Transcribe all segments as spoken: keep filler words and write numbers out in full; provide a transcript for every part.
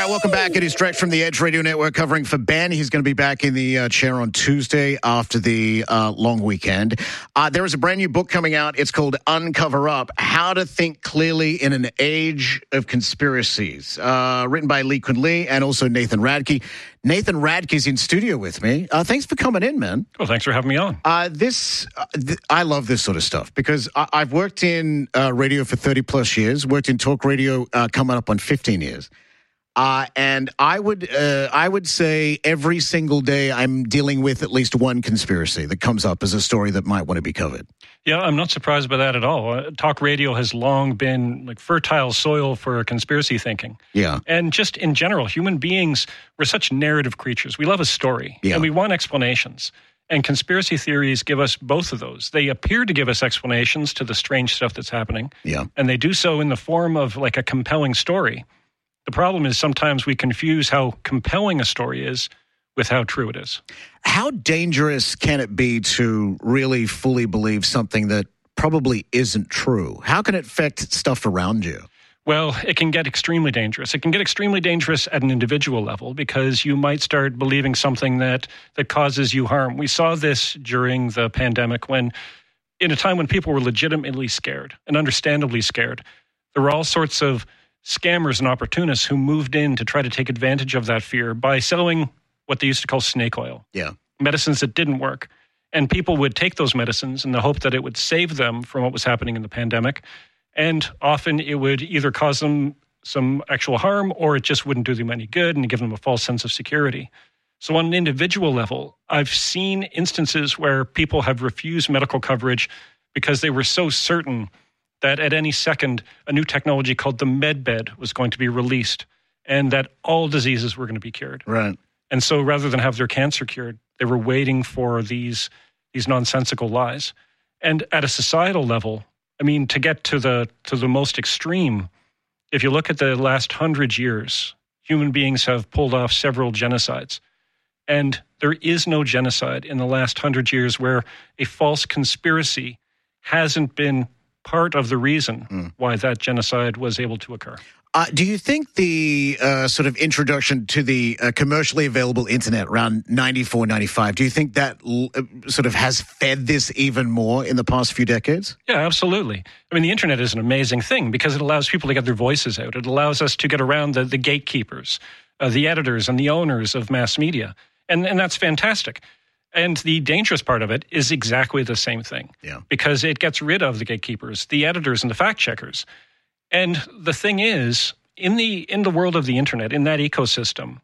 right, welcome back. It is direct from the Edge Radio Network covering for Ben. He's going to be back in the uh, chair on Tuesday after the uh, long weekend. Uh, there is a brand new book coming out. It's called Uncover Up, How to Think Clearly in an Age of Conspiracies, uh, written by Lee Kun Lee and also Nathan Radke. Nathan Radke's in studio with me. Uh, thanks for coming in, man. Well, thanks for having me on. Uh, this, uh, th- I love this sort of stuff because I- I've worked in uh, radio for thirty plus years, worked in talk radio uh, coming up on fifteen years. Uh, and I would uh, I would say every single day I'm dealing with at least one conspiracy that comes up as a story that might want to be covered. Yeah, I'm not surprised by that at all. Uh, talk radio has long been like fertile soil for conspiracy thinking. Yeah. And just in general, human beings, we're such narrative creatures. We love a story, yeah. and we want explanations. And conspiracy theories give us both of those. They appear to give us explanations to the strange stuff that's happening. Yeah. And they do so in the form of like a compelling story. The problem is sometimes we confuse how compelling a story is with how true it is. How dangerous can it be to really fully believe something that probably isn't true? How can it affect stuff around you? Well, it can get extremely dangerous. It can get extremely dangerous at an individual level because you might start believing something that, that causes you harm. We saw this during the pandemic when, in a time when people were legitimately scared and understandably scared, there were all sorts of scammers and opportunists who moved in to try to take advantage of that fear by selling what they used to call snake oil. Yeah. Medicines that didn't work. And people would take those medicines in the hope that it would save them from what was happening in the pandemic. And often it would either cause them some actual harm or it just wouldn't do them any good and give them a false sense of security. So on an individual level, I've seen instances where people have refused medical coverage because they were so certain that at any second, a new technology called the MedBed was going to be released and that all diseases were going to be cured. Right. And so rather than have their cancer cured, they were waiting for these, these nonsensical lies. And at a societal level, I mean, to get to the to the most extreme, if you look at the last hundred years, human beings have pulled off several genocides. And there is no genocide in the last hundred years where a false conspiracy hasn't been part of the reason mm. why that genocide was able to occur. Uh, do you think the uh, sort of introduction to the uh, commercially available internet around ninety-four, ninety-five, do you think that l- uh, sort of has fed this even more in the past few decades? Yeah, absolutely. I mean, the internet is an amazing thing because it allows people to get their voices out. It allows us to get around the, the gatekeepers, uh, the editors and the owners of mass media. And, and that's fantastic. And the dangerous part of it is exactly the same thing. Yeah. Because it gets rid of the gatekeepers, the editors, and the fact checkers. And the thing is, in the in the world of the internet, in that ecosystem,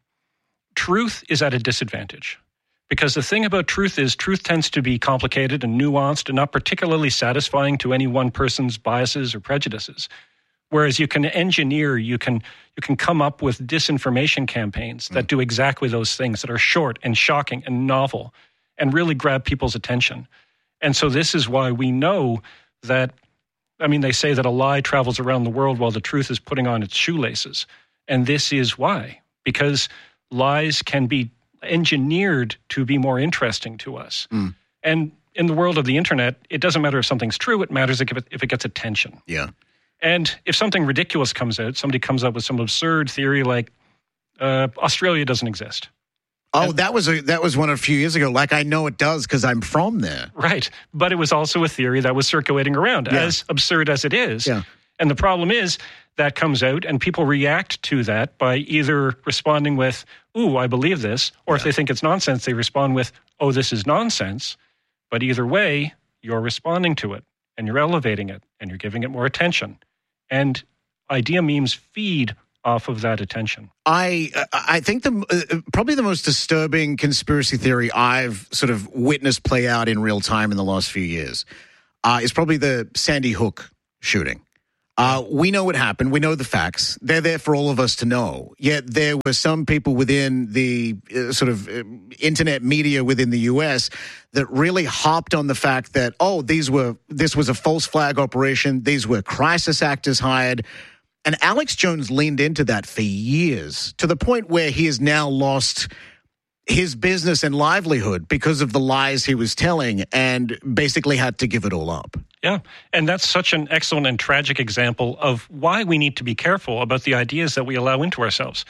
truth is at a disadvantage. Because the thing about truth is truth tends to be complicated and nuanced and not particularly satisfying to any one person's biases or prejudices. Whereas you can engineer, you can you can come up with disinformation campaigns that mm. do exactly those things, that are short and shocking and novel and really grab people's attention. And so this is why we know that, I mean, they say that a lie travels around the world while the truth is putting on its shoelaces. And this is why, because lies can be engineered to be more interesting to us. Mm. And in the world of the internet, it doesn't matter if something's true, it matters if it, if it gets attention. Yeah. And if something ridiculous comes out, somebody comes up with some absurd theory like uh, Australia doesn't exist. Oh, that was a that was one a few years ago. Like, I know it does because I'm from there. Right. But it was also a theory that was circulating around, yeah. as absurd as it is. Yeah. And the problem is that comes out and people react to that by either responding with, ooh, I believe this, or yeah. if they think it's nonsense, they respond with, oh, this is nonsense. But either way, you're responding to it and you're elevating it and you're giving it more attention. And idea memes feed off of that attention. I I think the uh, probably the most disturbing conspiracy theory I've sort of witnessed play out in real time in the last few years uh, is probably the Sandy Hook shooting. Uh, we know what happened. We know the facts. They're there for all of us to know. Yet there were some people within the uh, sort of uh, internet media within the U S that really harped on the fact that, oh, these were this was a false flag operation. These were crisis actors hired. And Alex Jones leaned into that for years to the point where he has now lost his business and livelihood because of the lies he was telling and basically had to give it all up. Yeah, and that's such an excellent and tragic example of why we need to be careful about the ideas that we allow into ourselves.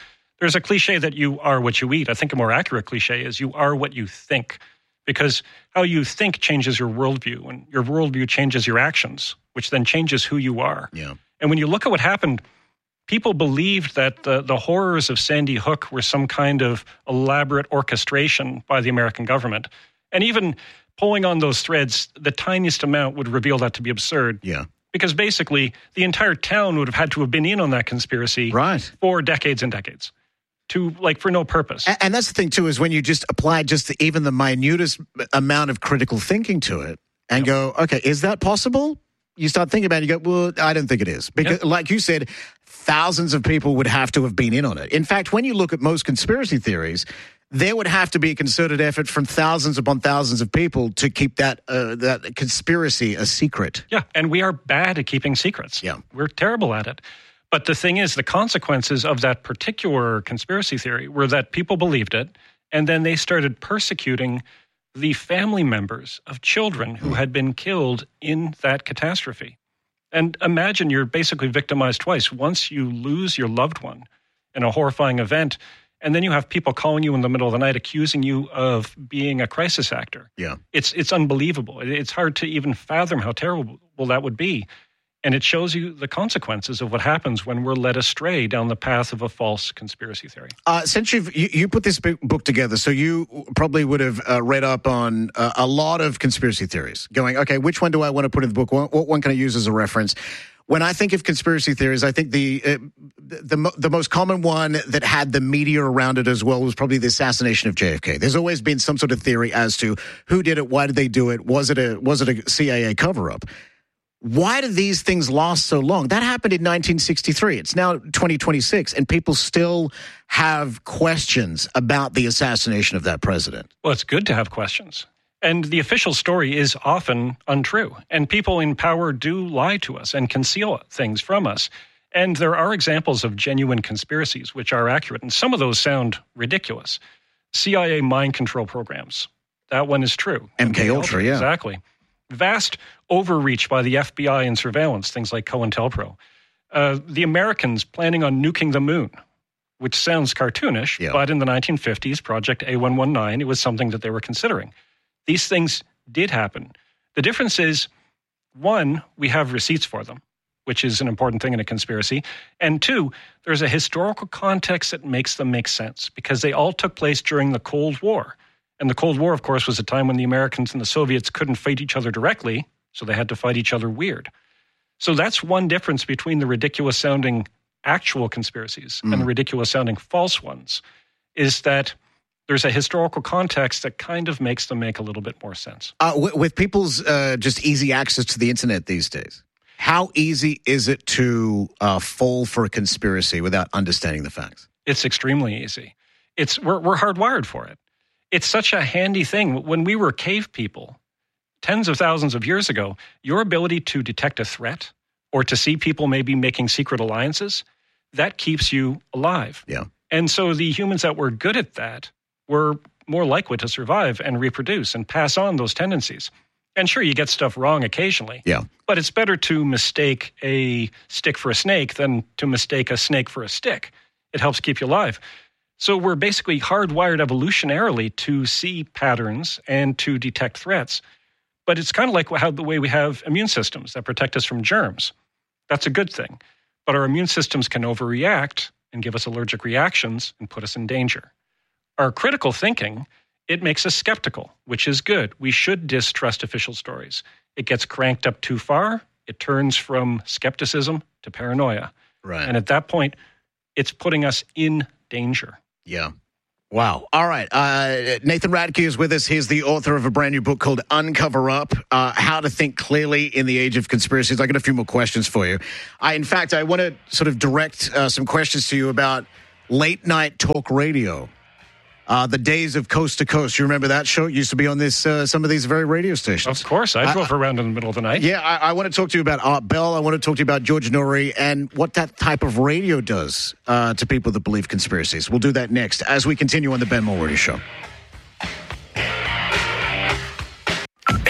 There's a cliche that you are what you eat. I think a more accurate cliche is you are what you think, because how you think changes your worldview, and your worldview changes your actions, which then changes who you are. Yeah. And when you look at what happened, people believed that the, the horrors of Sandy Hook were some kind of elaborate orchestration by the American government. And even pulling on those threads, the tiniest amount would reveal that to be absurd. Yeah. Because basically, the entire town would have had to have been in on that conspiracy right. for decades and decades. To like for no purpose. And, and that's the thing, too, is when you just apply just the, even the minutest amount of critical thinking to it and yep. go, okay, is that possible? You start thinking about it, you go, well, I don't think it is. Because, yep. like you said, thousands of people would have to have been in on it. In fact, when you look at most conspiracy theories, there would have to be a concerted effort from thousands upon thousands of people to keep that uh, that conspiracy a secret. Yeah, and we are bad at keeping secrets. Yeah. We're terrible at it. But the thing is, the consequences of that particular conspiracy theory were that people believed it, and then they started persecuting the family members of children who had been killed in that catastrophe. And imagine you're basically victimized twice. Once you lose your loved one in a horrifying event, and then you have people calling you in the middle of the night accusing you of being a crisis actor. Yeah. It's it's unbelievable. It's hard to even fathom how terrible that would be. And it shows you the consequences of what happens when we're led astray down the path of a false conspiracy theory. Uh, since you've, you you put this book together, so you probably would have uh, read up on uh, a lot of conspiracy theories, going, okay, which one do I want to put in the book? What, what one can I use as a reference? When I think of conspiracy theories, I think the, uh, the the the most common one that had the media around it as well was probably the assassination of J F K. There's always been some sort of theory as to who did it, why did they do it, was it a was it a C I A cover-up? Why do these things last so long? That happened in nineteen sixty-three. It's now twenty twenty-six, and people still have questions about the assassination of that president. Well, it's good to have questions. And the official story is often untrue. And people in power do lie to us and conceal things from us. And there are examples of genuine conspiracies which are accurate. And some of those sound ridiculous. C I A mind control programs. That one is true. M K Ultra, yeah. Exactly. Vast overreach by the F B I in surveillance, things like COINTELPRO. Uh, the Americans planning on nuking the moon, which sounds cartoonish, yeah. but in the nineteen fifties, Project A one nineteen, it was something that they were considering. These things did happen. The difference is, one, we have receipts for them, which is an important thing in a conspiracy. And two, there's a historical context that makes them make sense because they all took place during the Cold War. And the Cold War, of course, was a time when the Americans and the Soviets couldn't fight each other directly, so they had to fight each other weird. So that's one difference between the ridiculous-sounding actual conspiracies mm. and the ridiculous-sounding false ones, is that there's a historical context that kind of makes them make a little bit more sense. Uh, with, with people's uh, just easy access to the internet these days, how easy is it to uh, fall for a conspiracy without understanding the facts? It's extremely easy. It's we're, we're hardwired for it. It's such a handy thing. When we were cave people, tens of thousands of years ago, your ability to detect a threat or to see people maybe making secret alliances, that keeps you alive. Yeah. And so the humans that were good at that were more likely to survive and reproduce and pass on those tendencies. And sure, you get stuff wrong occasionally. Yeah. But it's better to mistake a stick for a snake than to mistake a snake for a stick. It helps keep you alive. So we're basically hardwired evolutionarily to see patterns and to detect threats. But it's kind of like how the way we have immune systems that protect us from germs. That's a good thing. But our immune systems can overreact and give us allergic reactions and put us in danger. Our critical thinking, it makes us skeptical, which is good. We should distrust official stories. It gets cranked up too far. It turns from skepticism to paranoia. Right. And at that point, it's putting us in danger. Yeah. Wow. All right. Uh, Nathan Radke is with us. He's the author of a brand new book called Uncover Up, uh, How to Think Clearly in the Age of Conspiracies. I got a few more questions for you. I, in fact, I want to sort of direct uh, some questions to you about late night talk radio. Uh, the days of Coast to Coast. You remember that show? It used to be on this uh, some of these very radio stations. Of course. I drove uh, around in the middle of the night. Yeah, I, I want to talk to you about Art Bell. I want to talk to you about George Noory and what that type of radio does uh, to people that believe conspiracies. We'll do that next as we continue on the Ben Mulroney Show.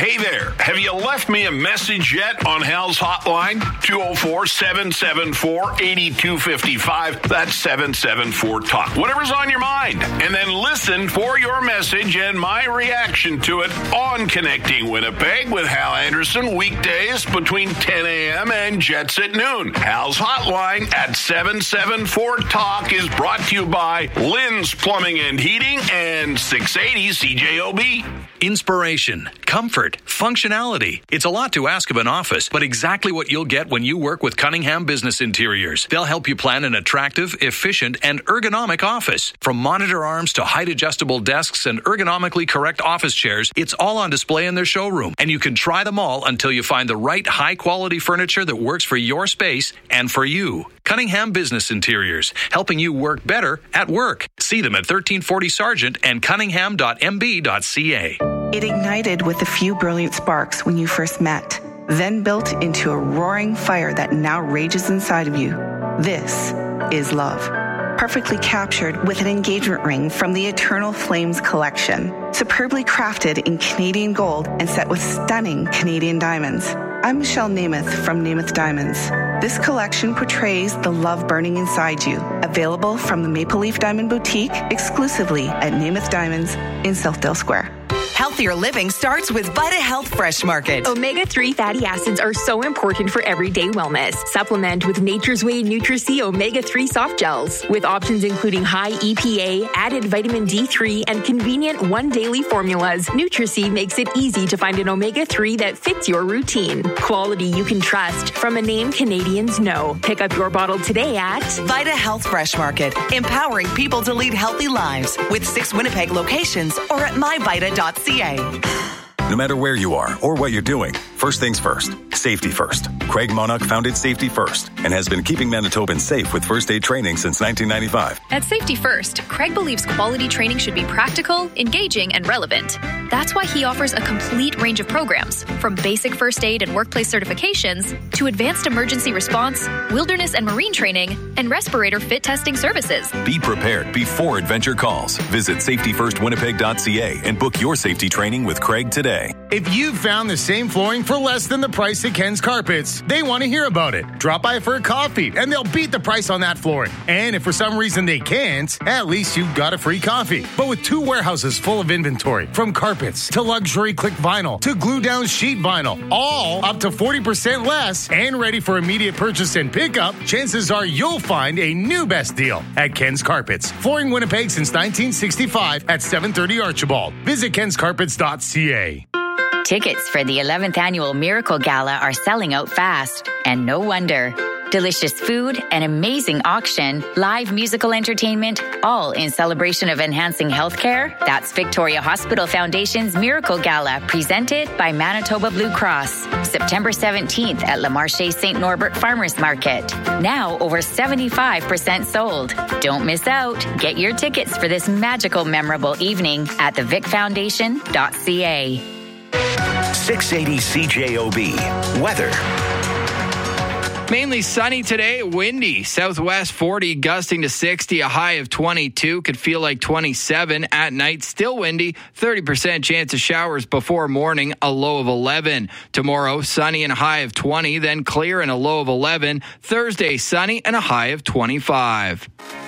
Hey there, have you left me a message yet on Hal's hotline? two oh four, seven seven four, eight two five five. That's seven seven four talk. Whatever's on your mind. And then listen for your message and my reaction to it on Connecting Winnipeg with Hal Anderson, weekdays between ten a.m. and Jets at noon. Hal's hotline at seven seven four talk is brought to you by Lynn's Plumbing and Heating and six eighty C J O B. Inspiration, comfort, functionality. It's a lot to ask of an office, but exactly what you'll get when you work with Cunningham Business Interiors. They'll help you plan an attractive, efficient, and ergonomic office. From monitor arms to height-adjustable desks and ergonomically correct office chairs, it's all on display in their showroom, and you can try them all until you find the right high-quality furniture that works for your space and for you. Cunningham Business Interiors, helping you work better at work. See them at thirteen forty Sargent and cunningham dot m b dot c a. It ignited with a few brilliant sparks when you first met, then built into a roaring fire that now rages inside of you. This is love. Perfectly captured with an engagement ring from the Eternal Flames collection, superbly crafted in Canadian gold and set with stunning Canadian diamonds. I'm Michelle Namath from Namath Diamonds. This collection portrays the love burning inside you. Available from the Maple Leaf Diamond Boutique exclusively at Namath Diamonds in Southdale Square. Healthier living starts with Vita Health Fresh Market. Omega three fatty acids are so important for everyday wellness. Supplement with Nature's Way Nutri-C Omega three soft gels with options including high E P A, added vitamin D three, and convenient one daily formulas. Nutri-C makes it easy to find an omega three that fits your routine. Quality you can trust from a name Canadians know. Pick up your bottle today at Vita Health Fresh Market, empowering people to lead healthy lives with six Winnipeg locations or at my vita dot c a. No matter where you are or what you're doing, first things first, safety first. Craig Monarch founded Safety First and has been keeping Manitobans safe with first aid training since nineteen ninety-five. At Safety First, Craig believes quality training should be practical, engaging, and relevant. That's why he offers a complete range of programs, from basic first aid and workplace certifications to advanced emergency response, wilderness and marine training, and respirator fit testing services. Be prepared before adventure calls. Visit safety first winnipeg dot c a and book your safety training with Craig today. If you've found the same flooring for less than the price at Ken's Carpets, they want to hear about it. Drop by for a coffee, and they'll beat the price on that flooring. And if for some reason they can't, at least you've got a free coffee. But with two warehouses full of inventory, from carpets to luxury click vinyl to glue-down sheet vinyl, all up to forty percent less and ready for immediate purchase and pickup, chances are you'll find a new best deal at Ken's Carpets. Flooring Winnipeg since nineteen sixty-five at seven thirty Archibald. Visit kens carpets dot c a. Tickets for the eleventh Annual Miracle Gala are selling out fast, and no wonder. Delicious food, an amazing auction, live musical entertainment, all in celebration of enhancing healthcare. That's Victoria Hospital Foundation's Miracle Gala, presented by Manitoba Blue Cross. September seventeenth at Le Marché Saint Norbert Farmers Market. Now over seventy-five percent sold. Don't miss out. Get your tickets for this magical, memorable evening at the vic foundation dot c a. six eighty C J O B. Weather. Mainly sunny today, windy, southwest forty, gusting to sixty, a high of twenty-two, could feel like twenty-seven. At night, still windy, thirty percent chance of showers before morning, a low of eleven. Tomorrow, sunny and a high of twenty, then clear and a low of eleven. Thursday, sunny and a high of twenty-five.